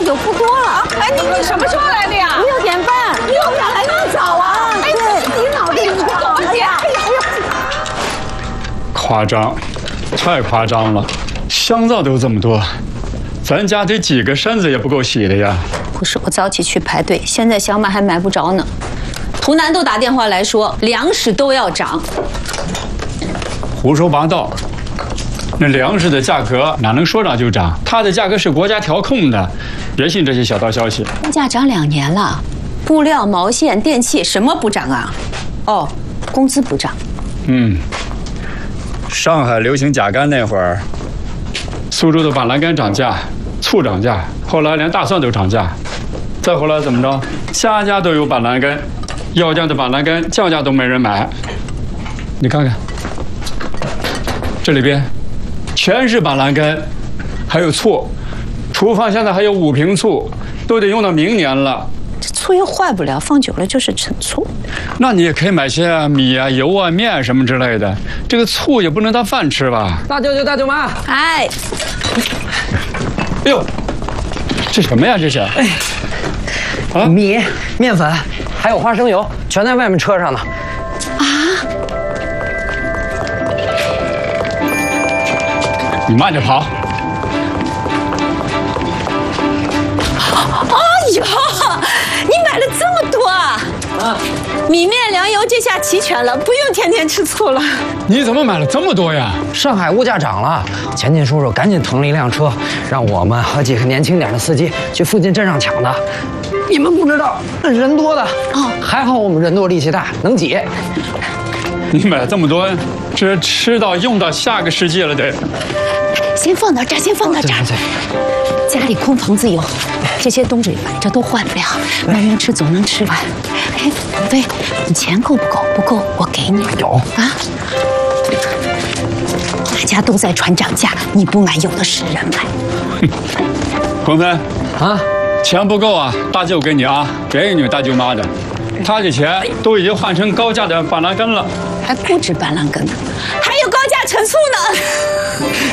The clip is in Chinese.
酒付多了。 哎，你什么时候来的呀 6点半。 你怎么来那么早啊？哎，你脑子不好啊，姐！ 夸张，太夸张了！香皂都这么多，咱家得几个身子也不够洗的呀。 不是我早起去排队，现在想买还买不着呢。图南都打电话来说，粮食都要涨。 胡说八道！那粮食的价格哪能说涨就涨？它的价格是国家调控的，别信这些小道消息。 物价涨2年了，布料、毛线、电器什么不涨啊？哦，工资不涨。 上海流行甲肝那会儿，苏州的板蓝根涨价，醋涨价，后来连大蒜都涨价，再后来怎么着？家家都有板蓝根，要价的板蓝根降价都没人买。你看看，这里边全是板蓝根，还有醋，厨房现在还有5瓶醋，都得用到明年了。 这醋又坏不了，放久了就是陈醋。 那你也可以买些米啊、油啊、面什么之类的。这个醋也不能当饭吃吧？ 大舅舅、大舅妈， 哎， 哎呦，这什么呀？这是？啊， 米、面粉，还有花生油，全在外面车上呢。 你慢点跑。 哎呦，你买了这么多啊！米面粮油这下齐全了，不用天天吃醋了。 你怎么买了这么多呀？ 上海物价涨了，钱进叔叔赶紧腾了一辆车，让我们和几个年轻点的司机去附近镇上抢的。你们不知道，人多的啊，还好我们人多力气大，能挤。 你买了这么多，这吃到用到下个世纪了得。 先放到这儿，先放到这儿。家里空房子有，这些东西摆着都坏不了，外面吃总能吃完。哎，王飞，你钱够不够？不够，我给你。 有啊。大家都在传涨价，你不买，有的是人买。 鹏飞啊， 钱不够啊，大舅给你啊，给你大舅妈的，他的钱都已经换成高价的板蓝根了， 还不止板蓝根呢，还有高价陈醋呢。